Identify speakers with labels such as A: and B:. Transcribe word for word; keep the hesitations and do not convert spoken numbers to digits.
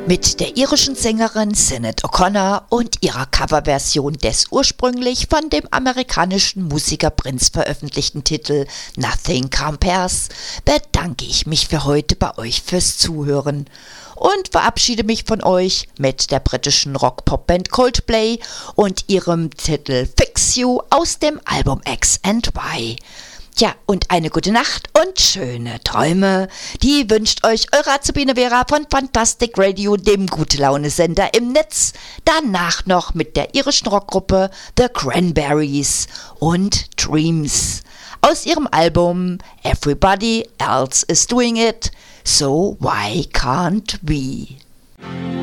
A: Mit der irischen Sängerin Sinead O'Connor und ihrer Coverversion des ursprünglich von dem amerikanischen Musiker Prince veröffentlichten Titel Nothing Compares bedanke ich mich für heute bei euch fürs Zuhören und verabschiede mich von euch mit der britischen Rock-Pop-Band Coldplay und ihrem Titel Fix You aus dem Album X and Y. Tja, und eine gute Nacht und schöne Träume. Die wünscht euch eure Azubine Vera von Fantastic Radio, dem Gute-Laune-Sender im Netz. Danach noch mit der irischen Rockgruppe The Cranberries und Dreams. Aus ihrem Album Everybody Else Is Doing It, So Why Can't We?